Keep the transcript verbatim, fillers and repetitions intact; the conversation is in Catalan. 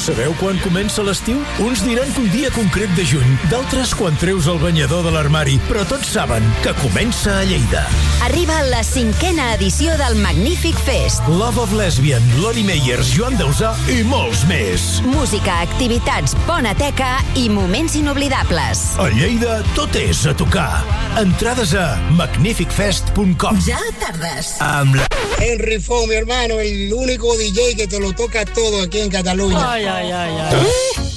Sabeu quan comença l'estiu? Uns diran que un dia concret de juny, d'altres quan treus el banyador de l'armari, però tots saben que comença a Lleida. Arriba la cinquena edició del Magnífic Fest. Love of Lesbian, Lori Meyers, Joan Dausà i molts més. Música, activitats, bona teca i moments inoblidables. A Lleida tot és a tocar. Entrades a magnific fest punt com. Ja tardes. Amb la... Henry Fo, mi hermano, el único D J que te lo toca todo aquí en Cataluña. Ay, ay, ay, ay. ¿Eh?